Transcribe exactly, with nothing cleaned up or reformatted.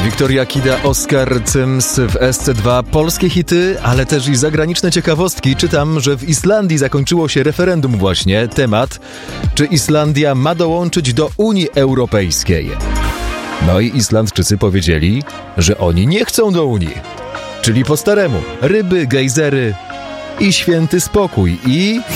Wiktoria Kida, Oskar Cyms w S C dwa. Polskie hity, ale też i zagraniczne ciekawostki. Czytam, że w Islandii zakończyło się referendum właśnie. Temat, czy Islandia ma dołączyć do Unii Europejskiej. No i Islandczycy powiedzieli, że oni nie chcą do Unii. Czyli po staremu. Ryby, gejzery i święty spokój. I